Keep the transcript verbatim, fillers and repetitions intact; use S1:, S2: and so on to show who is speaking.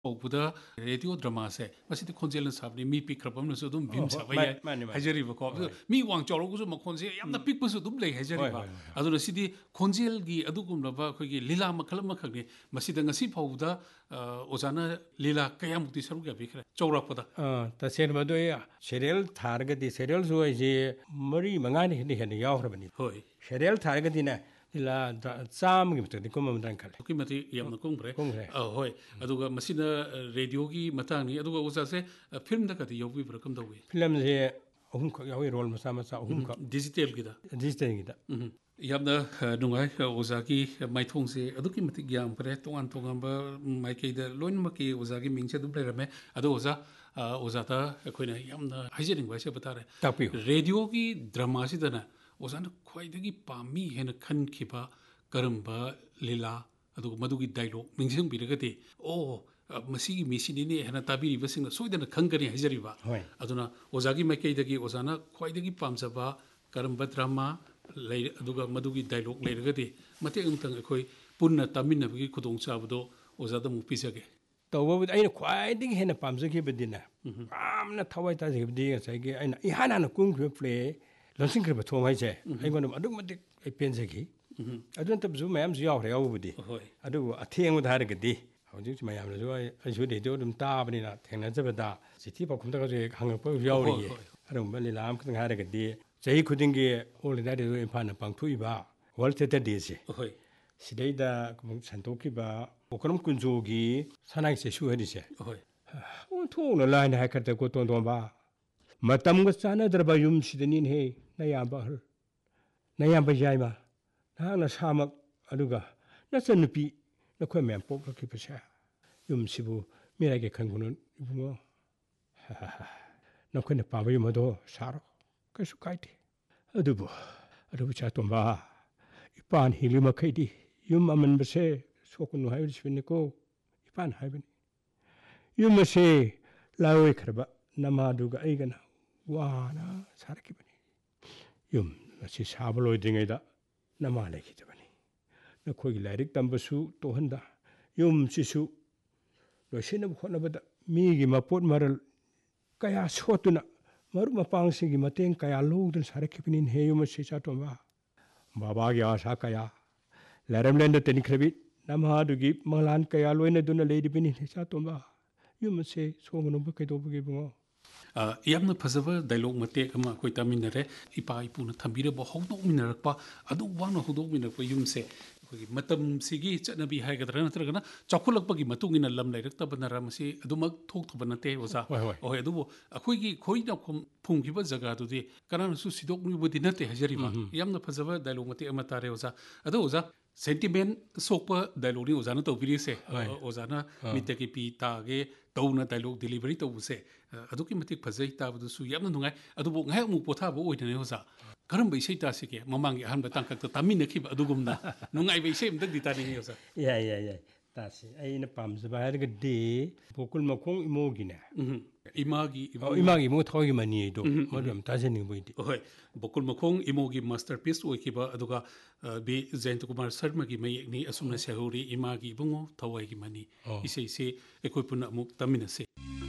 S1: ꯄꯧꯕꯗ radio ꯗ꯭ꯔꯃꯥꯁꯦ ꯃꯁꯤꯗꯤ ꯈꯣꯟꯖꯦꯜꯅ ꯁꯥꯕꯅꯤ ꯃꯤ ꯄꯤꯛꯈ꯭ꯔꯕ ꯑꯃꯅꯁꯨ ꯑꯗꯨꯝ ꯚꯤꯝ ꯁꯥꯕ ꯌꯥꯏ ꯍꯥꯏꯖꯔꯤꯕꯀꯣ ꯃꯤ ꯋꯥꯡ ꯆꯥꯎꯔꯒꯁꯨ ꯃꯈꯣꯟꯁꯦ ꯌꯥꯝꯅ ꯄꯤꯛꯄꯁꯨ ꯑꯗꯨꯝ ꯂꯩ ꯍꯥꯏꯖꯔꯤꯕ ꯑꯗꯨꯅ ꯁꯤꯗꯤ ꯈꯣꯟꯖꯦꯜꯒꯤ ꯑꯗꯨꯒꯨꯝꯂꯕ ꯑꯩꯈꯣꯏꯒꯤ ꯂꯤꯂꯥ ꯃꯈꯜ ꯑꯃꯈꯛꯅꯤ ꯃꯁꯤꯗ ꯉꯁꯤ ꯐꯥꯎꯕꯗ ꯑꯣꯖꯥꯅ ꯂꯤꯂꯥ ꯀꯌꯥꯃꯨꯛꯇꯤ ꯁꯔꯨꯛ ꯌꯥꯕꯤꯈ꯭ꯔꯦ ꯆꯥꯎꯔꯛꯄꯗ
S2: ꯇꯁꯦꯡꯅ ꯃꯗꯨ ꯁꯦꯔꯤꯌꯦꯜ ꯊꯥꯔꯒꯗꯤ ꯁꯦꯔꯤꯌꯦꯜꯁꯨ ꯑꯩꯁꯦ ꯃꯔꯤ ꯃꯉꯥꯅꯤ ꯍꯦꯟꯅ ꯍꯦꯟꯅ ꯌꯥꯎꯈ꯭ꯔꯕꯅꯤ
S1: ꯍꯣꯏ
S2: ꯁꯦꯔꯤꯌꯦꯜ ꯊꯥꯔꯒꯗꯤꯅꯦ ꯂꯤꯂꯥ ꯆꯥꯝꯃꯒꯤ ꯃꯊꯛꯇꯤ ꯀꯨꯝꯃꯝꯗ꯭ꯔꯅ ꯈꯜꯂꯦ
S1: ꯑꯗꯨꯛꯀꯤ ꯃꯇꯤꯛ ꯌꯥꯝꯅ ꯀꯨꯝꯈ꯭ꯔꯦ
S2: ꯀꯨꯝꯈ꯭ꯔꯦ
S1: ꯍꯣꯏ ꯑꯗꯨꯒ ꯃꯁꯤꯅ ꯔꯦꯗꯤꯑꯣꯒꯤ ꯃꯇꯥꯡꯅꯤ ꯑꯗꯨꯒ ꯑꯣꯖꯥꯁꯦ ꯐꯤल्मꯗꯒꯗꯤ ꯌꯥꯎꯕꯤꯕ꯭ꯔꯥ ꯀꯝꯗꯧꯏ
S2: ꯐꯤꯂꯝꯁꯦ ꯑꯍꯨꯝꯈꯛ ꯌꯥꯎꯏ ꯔꯣꯜ ꯃꯆꯥ ꯃꯆꯥ ꯑꯍꯨꯝꯈꯛ
S1: ꯗꯤꯖꯤꯇꯦꯜꯒꯤꯗ
S2: ꯗꯤꯖꯤꯇꯦꯜꯒꯤꯗ
S1: ꯌꯥꯝꯅ ꯅꯨꯡꯉꯥꯏ ꯑꯣꯖꯥꯒꯤ ꯃꯥꯏꯊꯣꯡꯁꯦ ꯑꯗꯨꯛꯀꯤ ꯃꯇꯤꯛ ꯌꯥꯝꯈ꯭ꯔꯦ ꯇꯣꯉꯥꯟ ꯇꯣꯉꯥꯟꯕ ꯃꯥꯏꯀꯩꯗ ꯂꯣꯏꯅꯃꯛꯀꯤ ꯑꯣꯖꯥꯒꯤ ꯃꯤꯡꯁꯦ ꯑꯗꯨꯝ ꯂꯩꯔꯝꯃꯦ ꯑꯗꯣ ꯑꯣꯖꯥ ꯑꯣꯖꯥꯗ ꯑꯩꯈꯣꯏꯅ ꯌꯥꯝꯅ ꯍꯥꯏꯖꯅꯤꯡꯕ ꯍꯥꯏꯖꯕ ꯇꯥꯔꯦ
S2: ꯇꯥꯛꯄꯤꯌꯨ
S1: ꯔꯦꯗꯤꯑꯣꯒꯤ ꯗ꯭ꯔꯃꯥꯁꯤꯗꯅ ꯑꯣꯖꯥꯅ ꯈ꯭ꯋꯥꯏꯗꯒꯤ ꯄꯥꯝꯃꯤ ꯍꯥꯏꯅ ꯈꯟꯈꯤꯕ ꯀꯔꯝꯕ ꯂꯤꯂꯥ ꯑꯗꯨꯒ ꯃꯗꯨꯒꯤ ꯗꯥꯏꯂꯣग ꯅꯤꯡꯁꯤꯡꯕꯤꯔꯒꯗꯤ ꯑꯣ ꯃꯁꯤꯒꯤ ꯃꯤꯁꯤꯅꯤꯅꯦ ꯍꯥꯏꯅ ꯇꯥꯕꯤꯔꯤꯕꯁꯤꯡꯅ ꯁꯣꯏꯗꯅ ꯈꯪꯒꯅꯤ ꯍꯥꯏꯖꯔꯤꯕ ꯑꯗꯨꯅ ꯑꯣꯖꯥꯒꯤ ꯃꯥꯏꯀꯩꯗꯒꯤ ꯑꯣꯖꯥꯅ ꯈ꯭ꯋꯥꯏꯗꯒꯤ ꯄꯥꯝꯖꯕ ꯀꯔꯝꯕ ꯗ꯭ꯔꯃꯥ ꯂꯩ ꯑꯗꯨꯒ ꯃꯗꯨꯒꯤ ꯗꯥꯏꯂꯣग ꯂꯩꯔꯒꯗꯤ ꯃꯇꯦꯛ ꯑꯃꯇꯪ ꯑꯩꯈꯣꯏ ꯄꯨꯟꯅ ꯇꯥꯃꯤꯟꯅꯕꯒꯤ ꯈꯨꯗꯣꯡꯆꯥꯕꯗꯣ ꯑꯣꯖꯥꯗ ꯑꯃꯨꯛ ꯄꯤꯖꯒꯦ
S2: ꯇꯧꯕꯕꯨꯗꯤ ꯑꯩꯅ ꯈ꯭ꯋꯥꯏꯗꯒꯤ ꯍꯦꯟꯅ ꯄꯥꯝꯖꯈꯤꯕꯗꯤꯅꯦ ꯌꯥꯝꯅ ꯊꯋꯥꯏ ꯇꯥꯖꯈꯤꯕꯗꯤ ꯉꯁꯥꯏꯒꯤ ꯑꯩꯅ ꯏꯍꯥꯟ ꯍꯥꯟꯅ ꯀꯨꯝꯈꯤꯕ ꯄ꯭ꯂꯦ ꯂꯣꯟꯁꯤꯟꯈ꯭ꯔꯕ ꯊꯣꯡ ꯍꯥꯏꯁꯦ ꯑꯩꯉꯣꯟꯗ ꯑꯗꯨꯛꯀꯤ ꯃꯇꯤꯛ ꯑꯩ ꯄꯦꯟꯖꯈꯤ ꯑꯗꯨ ꯅꯠꯇꯕꯁꯨ ꯃꯌꯥꯝꯁꯨ ꯌꯥꯎꯈ꯭ꯔꯦ ꯌꯥꯎꯕꯕꯨꯗꯤ ꯑꯗꯨꯕꯨ ꯑꯊꯦꯡꯕꯗ ꯍꯥꯏꯔꯒꯗꯤ ꯍꯧꯖꯤꯛ ꯃꯌꯥꯝꯅꯁꯨ ꯑꯩꯁꯨ ꯔꯦꯗꯤꯑꯣ ꯑꯗꯨꯝ ꯇꯥꯕꯅꯤꯅ ꯊꯦꯡꯅꯖꯕꯗ ꯆꯤꯊꯤ ꯄꯥꯎꯈꯨꯝꯗꯒꯁꯨ ꯍꯦꯛ ꯍꯪꯉꯛꯄ ꯌꯥꯎꯔꯤꯌꯦ ꯑꯗꯨꯒꯨꯝꯕ ꯂꯤꯂꯥ ꯑꯃꯈꯛꯇꯪ ꯍꯥꯏꯔꯒꯗꯤ ꯆꯍꯤ ꯈꯨꯗꯤꯡꯒꯤ ꯑꯣꯜ ꯏꯟꯗꯤꯌꯥ ꯔꯦꯗꯤꯑꯣ ꯏꯝꯐꯥꯜꯅ ꯄꯥꯡꯊꯣꯛꯏꯕ ꯋꯥꯔꯜ ꯊꯤꯌꯦꯇꯔ ꯗꯦꯁꯦ ꯁꯤꯗꯩꯗ ꯁꯟꯗꯣꯛꯈꯤꯕ ꯄꯣꯀꯔꯝ ꯀꯨꯟꯖꯣꯒꯤ ꯁꯅꯥꯏ ꯆꯩꯁꯨ ꯍꯥꯏꯔꯤꯁꯦ ꯑꯣꯟꯊꯣꯛꯅ ꯂꯥꯏꯅ ꯍꯥꯏꯈ꯭ꯔꯗꯀꯣ ꯇꯣꯟꯗꯣꯟꯕ ꯃꯇꯝꯒ ꯆꯥꯟꯅꯗ꯭ꯔꯕ ꯌꯨꯝꯁꯤꯗꯅꯤꯅꯦꯍꯦ ꯅꯌꯥꯝꯕ ꯑꯍꯜ ꯅꯌꯥꯝꯕ ꯌꯥꯏꯃ ꯅꯍꯥꯛꯅ ꯁꯥꯃꯛ ꯑꯗꯨꯒ ꯅꯆꯟꯅꯨꯄꯤ ꯅꯈꯣꯏ ꯃꯌꯥꯝ ꯄꯣꯛꯂꯛꯈꯤꯕꯁꯦ ꯌꯨꯝꯁꯤꯕꯨ ꯃꯤꯔꯥꯏꯒꯦ ꯈꯟꯒꯅꯨ ꯏꯕꯨꯡꯉꯣ ꯅꯈꯣꯏꯅ ꯄꯥꯝꯕ ꯌꯨꯝ ꯑꯗꯣ ꯁꯥꯔꯣ ꯀꯩꯁꯨ ꯀꯥꯏꯗꯦ ꯑꯗꯨꯕꯨ ꯑꯗꯨꯕꯨ ꯏꯆꯥꯇꯣꯝꯕ ꯏꯄꯥꯅ ꯍꯤꯡꯂꯤ ꯃꯈꯩꯗꯤ ꯌꯨꯝ ꯑꯃꯟꯕꯁꯦ ꯁꯣꯛꯀꯅꯨ ꯍꯥꯏꯕꯁꯤꯅꯤꯀꯣ ꯏꯄꯥꯅ ꯍꯥꯏꯕꯅꯤ ꯌꯨꯝ ꯑꯁꯦ ꯂꯥꯏꯑꯣꯏꯈ꯭ꯔꯕ ꯅꯃꯥꯗꯨꯒ ꯑꯩꯒꯅ ꯋꯥꯅ ꯁꯥꯔꯛꯈꯤꯕꯅꯤ ꯌꯨꯝ ꯑꯁꯤ ꯁꯥꯕ ꯂꯣꯏꯗ꯭ꯔꯤꯉꯩꯗ ꯅꯃꯥ ꯂꯩꯈꯤꯗꯕꯅꯤ ꯅꯈꯣꯏꯒꯤ ꯂꯥꯏꯔꯤꯛ ꯇꯝꯕꯁꯨ ꯇꯣꯛꯍꯟꯗ ꯌꯨꯝꯁꯤꯁꯨ ꯂꯣꯏꯁꯤꯟꯅꯕ ꯍꯣꯠꯅꯕꯗ ꯃꯤꯒꯤ ꯃꯄꯣꯠ ꯃꯔꯜ ꯀꯌా ꯁꯣꯠꯇꯨꯅ ꯃꯔꯨꯞ ꯃꯄꯥꯡꯁꯤꯡꯒꯤ ꯃꯇꯦꯡ ꯀꯌా ꯂꯧꯗꯨꯅ ꯁꯥꯔꯛꯈꯤꯕꯅꯤꯅꯦ ꯌꯨꯝ ꯑꯁꯤ ꯏꯆꯥꯇꯣꯝꯕ ꯕꯥꯕꯥꯒꯤ ꯑꯁꯥ ꯀꯌꯥ ꯂꯩꯔꯝꯂꯦꯟꯗ ꯇꯤꯟꯈ꯭ꯔꯕꯤ ꯅꯃꯥꯗꯨꯒꯤ ꯃꯪꯂꯥꯟ ꯀꯌꯥ ꯂꯣꯏꯅꯗꯨꯅ ꯂꯩꯔꯤꯕꯅꯤꯅꯦ ꯏꯆꯥꯇꯣꯝꯕ ꯌꯨꯝ ꯑꯁꯦ ꯁꯣꯡꯒꯅꯨꯕ ꯀꯩꯗꯧꯕꯒꯤ ꯏꯕꯨꯡꯉꯣ
S1: ꯌꯥꯝꯅ ꯐꯖꯕ ꯗꯥꯏꯂꯣग ꯃꯇꯦꯛ ꯑꯃ ꯑꯩꯈꯣꯏ ꯇꯥꯃꯤꯟꯅꯔꯦ ꯏꯄꯥ ꯏꯄꯨꯅ ꯊꯝꯕꯤꯔꯕ ꯍꯧꯗꯣꯛꯃꯤꯟꯅꯔꯛꯄ ꯑꯗꯨ ꯋꯥꯅ ꯍꯧꯗꯣꯛꯃꯤꯟꯅꯔꯛꯄ ꯌꯨꯝꯁꯦ ꯑꯩꯈꯣꯏꯒꯤ ꯃꯇꯝꯁꯤꯒꯤ ꯆꯠꯅꯕꯤ ꯍꯥꯏꯒꯗ꯭ꯔꯥ ꯅꯠꯇ꯭ꯔꯒꯅ ꯆꯥꯎꯈꯠꯂꯛꯄꯒꯤ ꯃꯇꯨꯡ ꯏꯟꯅ ꯂꯝ ꯂꯩꯔꯛꯇꯕꯅꯔ ꯃꯁꯤ ꯑꯗꯨꯃꯛ ꯊꯣꯛꯇꯕ ꯅꯠꯇꯦ ꯑꯣꯖꯥ ꯍꯣꯏ ꯑꯗꯨꯕꯨ ꯑꯩꯈꯣꯏꯒꯤ ꯈꯣꯏꯅ ꯐꯨꯝꯈꯤꯕ ꯖꯒꯥꯗꯨꯗꯤ ꯀꯅꯥꯅꯁꯨ ꯁꯤꯗꯣꯛꯅꯤꯡꯕꯗꯤ ꯅꯠꯇꯦ ꯍꯥꯏꯖꯔꯤꯕ ꯌꯥꯝꯅ ꯐꯖꯕ ꯗꯥꯏꯂꯣग ꯃꯇꯦꯛ ꯑꯃ ꯇꯥꯔꯦ ꯑꯣꯖꯥ ꯑꯗꯣ ꯑꯣꯖꯥ ꯁꯦꯟꯇꯤꯃꯦꯟ ꯁꯣꯛꯄ ꯗꯥꯏꯂꯣꯒꯅꯤ ꯑꯣꯖꯥꯅ ꯇꯧꯕꯤꯔꯤꯁꯦ ꯑꯣꯖꯥꯅ ꯃꯤꯠꯇꯒꯤ ꯄꯤ ꯇꯥꯒꯦ ꯇꯧꯅ ꯗꯥꯏꯂꯣग ꯗꯤꯂꯤꯚꯔꯤ ꯇꯧꯕꯁꯦ ꯑꯗꯨꯛꯀꯤ ꯃꯇꯤꯛ ꯐꯖꯩ ꯇꯥꯕꯗꯁꯨ ꯌꯥꯝꯅ ꯅꯨꯡꯉꯥꯏ ꯑꯗꯨꯕꯨ ꯉꯥꯏꯍꯥꯛ ꯑꯃꯨꯛ ꯄꯣꯊꯥꯕ ꯑꯣꯏꯗꯅꯦ ꯑꯣꯖꯥ ꯀꯔꯝꯕ ꯏꯁꯩ ꯇꯥꯁꯤꯒꯦ ꯃꯃꯥꯡꯒꯤ ꯑꯍꯥꯟꯕ ꯇꯥꯡꯀꯛꯇ ꯇꯥꯃꯤꯟꯅꯈꯤꯕ ꯑꯗꯨꯒꯨꯝꯅ ꯅꯨꯡꯉꯥꯏꯕ ꯏꯁꯩ ꯑꯃꯇꯪꯗꯤ ꯇꯥꯅꯤꯡꯉꯤ ꯑꯣꯖꯥ
S2: ꯌꯥꯏ ꯌꯥꯏ ꯌꯥꯏ ꯇꯥꯁꯤ ꯑꯩꯅ ꯄꯥꯝꯖꯕ ꯍꯥꯏꯔꯒꯗꯤ ꯕꯣꯀꯨꯜ ꯃꯈꯣꯡ ꯏꯃꯣꯒꯤꯅꯦ
S1: ꯏꯃꯥꯒꯤ
S2: ꯏꯃꯥꯒꯤ ꯏꯃꯨꯡ ꯊꯋꯥꯏꯒꯤ ꯃꯅꯤ ꯍꯥꯏꯗꯣ ꯃꯗꯨ ꯌꯥꯝ ꯇꯥꯖꯅꯤꯡꯕ ꯑꯣꯏꯗꯤ
S1: ꯍꯣꯏ ꯕꯣꯀꯨꯜ ꯃꯈꯣꯡ ꯏꯃꯣꯒꯤ ꯃꯥꯁꯇꯔ ꯄꯤꯁ ꯑꯣꯏꯈꯤꯕ ꯑꯗꯨꯒ ꯕꯤ ꯖꯌꯟꯇꯀꯨꯃꯥꯔ ꯁꯔꯃꯒꯤ ꯃꯌꯦꯛꯅꯤ ꯑꯁꯨꯝꯅ ꯁꯩꯍꯧꯔꯤ ꯏꯃꯥꯒꯤ ꯏꯕꯨꯡꯉꯣ ꯊꯋꯥꯏꯒꯤ ꯃꯅꯤ ꯏꯁꯩꯁꯤ ꯑꯩꯈꯣꯏ ꯄꯨꯟꯅ ꯑꯃꯨꯛ ꯇꯥꯃꯤꯟꯅꯁꯤ